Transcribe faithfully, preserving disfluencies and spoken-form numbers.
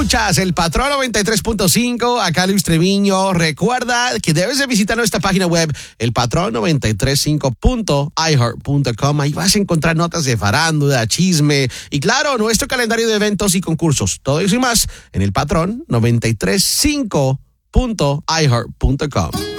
Escuchas el Patrón noventa y tres punto cinco, acá Luis Treviño. Recuerda que debes de visitar nuestra página web, el patrón noventa y tres punto cinco punto i heart punto com. Ahí vas a encontrar notas de farándula, chisme y, claro, nuestro calendario de eventos y concursos. Todo eso y más en el Patrón noventa y tres punto cinco punto i heart punto com.